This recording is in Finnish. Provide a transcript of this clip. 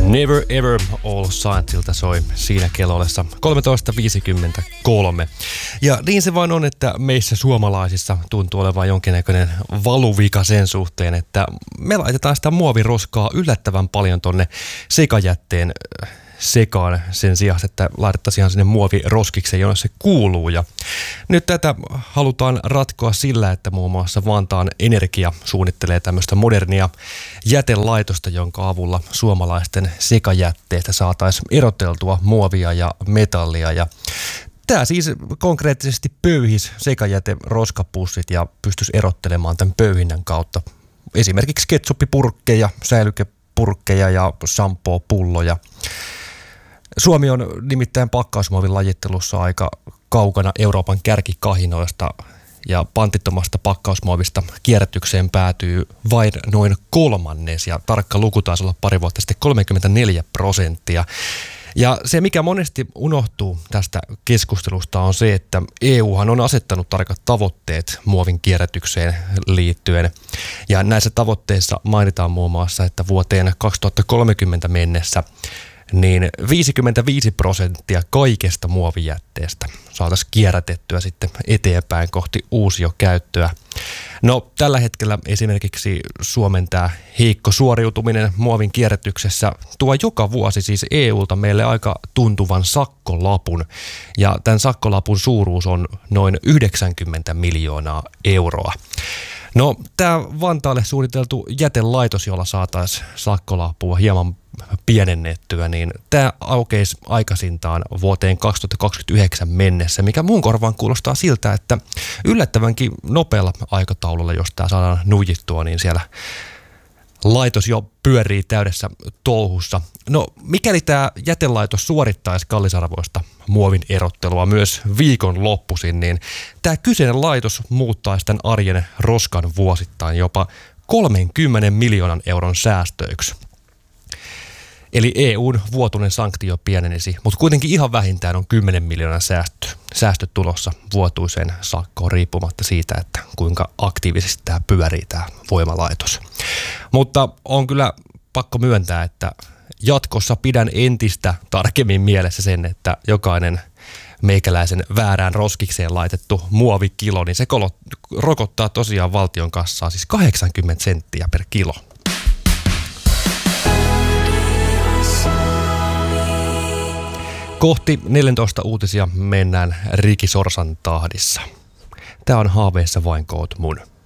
Never Ever All Scientilta soi siinä kellollessa 13.53. Ja niin se vain on, että meissä suomalaisissa tuntuu olevan jonkinnäköinen valuvika sen suhteen, että me laitetaan sitä muoviroskaa yllättävän paljon tonne sekajätteen sekaan sen sijaan, että laitettaisiin ihan sinne muoviroskikseen, jonne se kuuluu. Ja nyt tätä halutaan ratkoa sillä, että muun muassa Vantaan Energia suunnittelee tämmöistä modernia jätelaitosta, jonka avulla suomalaisten sekajätteestä saataisiin eroteltua muovia ja metallia. Ja tämä siis konkreettisesti pöyhisi sekajäte-roskapussit ja pystyisi erottelemaan tämän pöyhinnän kautta esimerkiksi ketsuppipurkkeja, säilykepurkkeja ja shampoo-pulloja. Suomi on nimittäin pakkausmuovin lajittelussa aika kaukana Euroopan kärkikahinoista ja pantittomasta pakkausmuovista kierrätykseen päätyy vain noin kolmannes ja tarkka luku taisi olla pari vuotta sitten 34%. Ja se, mikä monesti unohtuu tästä keskustelusta, on se, että EUhan on asettanut tarkat tavoitteet muovin kierrätykseen liittyen. Ja näissä tavoitteissa mainitaan muun muassa, että vuoteen 2030 mennessä niin 55% kaikesta muovijätteestä saataisiin kierrätettyä sitten eteenpäin kohti uusiokäyttöä. No tällä hetkellä esimerkiksi Suomen tämä heikko suoriutuminen muovin kierrätyksessä tuo joka vuosi siis EUlta meille aika tuntuvan sakkolapun. Ja tämän sakkolapun suuruus on noin 90 miljoonaa euroa. No tämä Vantaalle suunniteltu jätelaitos, jolla saataisiin sakkolapua hieman pienennettyä, niin tämä aukeisi aikaisintaan vuoteen 2029 mennessä, mikä mun korvaan kuulostaa siltä, että yllättävänkin nopealla aikataululla, jos tämä saadaan nuijittua, niin siellä laitos jo pyörii täydessä touhussa. No mikäli tämä jätelaitos suorittaisi kallisarvoista muovin erottelua myös viikonloppuisin, niin tämä kyseinen laitos muuttaisi tämän arjen roskan vuosittain jopa 30 miljoonan euron säästöiksi. Eli EUn vuotuinen sanktio pienenisi, mutta kuitenkin ihan vähintään on 10 miljoonan säästö tulossa vuotuiseen sakkoon riippumatta siitä, että kuinka aktiivisesti tämä pyörii tämä voimalaitos. Mutta on kyllä pakko myöntää, että jatkossa pidän entistä tarkemmin mielessä sen, että jokainen meikäläisen väärään roskikseen laitettu muovikilo, niin se rokottaa tosiaan valtion kassaa siis 80 senttiä per kilo. Kohti 14 uutisia mennään Ricky Sorsan tahdissa. Tää on haaveissa vain koot mun.